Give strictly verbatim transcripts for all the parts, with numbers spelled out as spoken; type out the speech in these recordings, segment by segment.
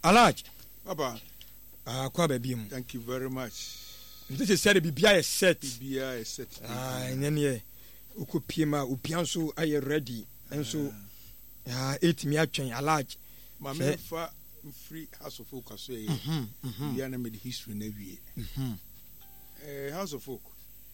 Alaj. Papa. Ah, kwa baby mu. Thank you very much. This is said bibia is set. Bibia is set. Ah, nyenye. Uko pima upianso aye ready. Enso ah eight mi atwen Alaj. Ma me fa free House of Folk aso ye. Mhm. Mhm. Bia na me the history na wie. Mhm. Eh House of Folk.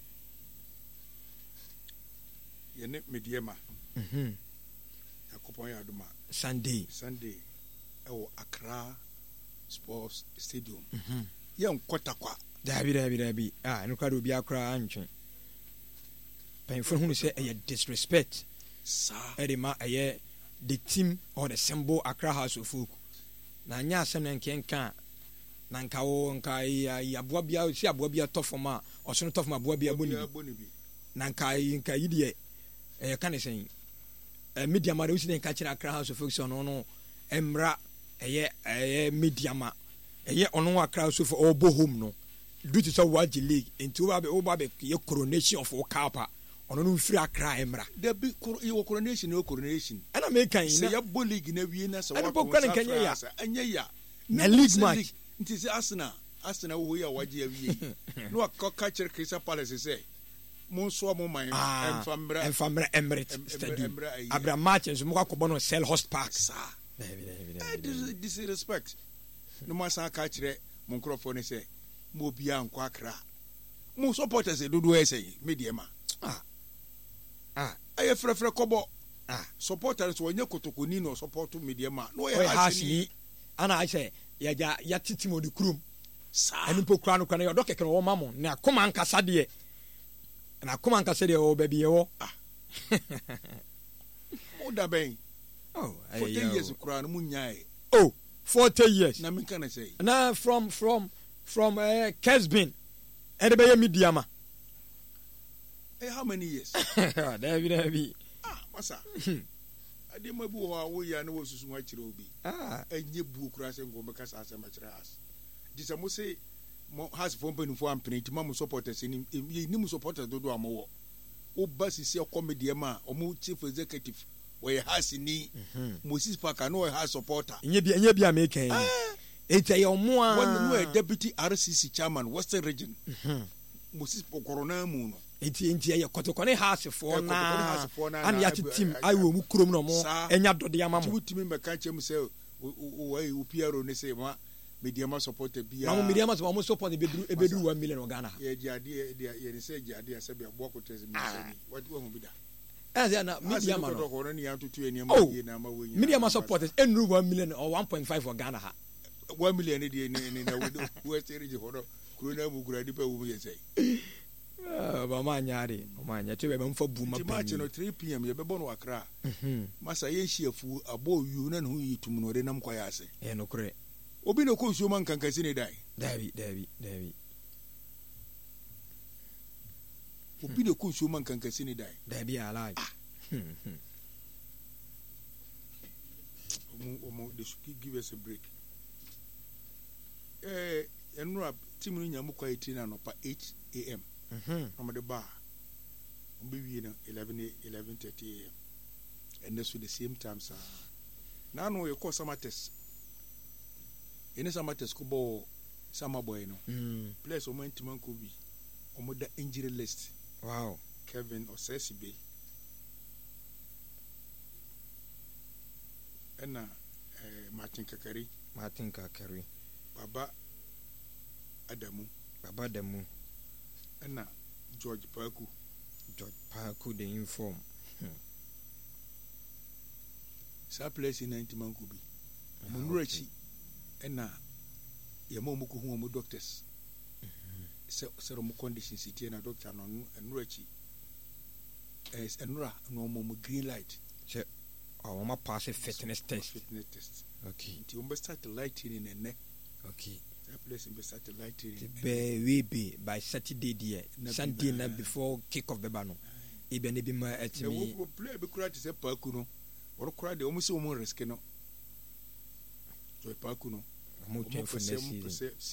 Ye ne mediema. Mhm. Akopon ya aduma. Sunday. Sunday. Ewo Accra Sports Stadium. Mhm. Ye nkota kwa. Dabi dabi dabi. Ah, no kwado obi akra antwen. Painful hu say a disrespect. Sa. Edema aye the team or the symbol Accra House of Folk. Na nya asem na nkenka na nka wo nka ya aboa bia si aboa bia tofoma osono tofoma aboa bia boni na nka nka yide eh kan sen eh media ma de usi nka kira Accra House of Folk so no no emra eye eye media ma eye ono Accra House of obo home no due to so waji league into oba be oba be ye coronation of Okapa ono no free Accra emra the big coronation no coronation ana me kan say ya bo league na wie na so wa ko kanya ya anya ya na league match nti say Arsenal Arsenal wo ya waji ya wie no akaka kire Crystal Palace say mon so mo man enfamra enfamra Emirates Stadium abra match so mo akobọ no Selhurst Park sa this is respect no ma san ka kire mon crofo ne say mo bia anko Accra mo supporters e dodo e say media ma ah ah aye frefre kobo ah supporters wonye kotokoni no support media ma no e hasini ana I say ya ja ya titimo de krum sa ani pokura no kana yo dokeke no mamo na akoma ankasa de na akoma ankasa de o baby wo ah o da ben oh forty years kura no munyae oh forty years na me kana say na from from from uh, Kesbin and be media ma eh how many years David David ah masa ade mabu ho awo ya na wo susu wa kire obi ah enye bu kura se ngombe kasa ase ma kire as disa mo se mo has for mpenu for amprenti ma mo supporters ni ni mo supporters do do amowo o basisi comedy ma o mo chief executive we has ni Moses Parker no has supporter enye bia enye bia me kan eta ye omo a one no deputy R C C chairman Western region Moses Pokorona mu no enti enti ye kotokone house for na an ya team ayo mu krom no mo enya dode ya mamo timi me kan chem se o o Piero ne se ma media ma support bia ma media ma support ebedru ebedru one million Ghana ye di ade ye ni se ade se bia bo kotes mi se ni what wo bi da eh na media ma no ko ni antutu eni ma ye na ma wo media ma support enru one million or one point five for Ghana ha one million ni di ni na wo Western region hodo corona mu gura di pa wo ye sei ah ba ma nyaare ma nya te be mfa bu ma pa ni three p m ye be bo no Accra masa ye hiefu abo yu na no yi tum no re nam kwa ya ase e no kure obi no ko nsuo man kankasi ne dai davi davi davi obi no ko nsuo man kankasi ne dai davi ala omo omo they should give us a break eh enura team no nyamu kwa eighteen na no pa eight a m mhm am the bar obi wi na eleven eleven thirty a m and that's the same time sir na no ye ko samates ene samates ko bo sama boy no mm place o mantiman ko bi o mo da injury list wow Kevin Osesibe ena eh Martin Kakari Martin Kakari Baba Adamu Baba Adamu ena George Paku George Paku the inform sa place in ninety man ko bi mo nurachi ena ye mo mo ko hu mo doctors se se mo condition city na doctor no nurachi eh enura no mo mo green light che o ma pass fitness test fitness test okay ti o start lighting in ene okay that place in start lighting be we be by Saturday there Sunday na before kick off beba no e be na bi ma atimi we play be kura ti se Paku no or kura de o mo se o mo risk no so Paku no mo twen for next season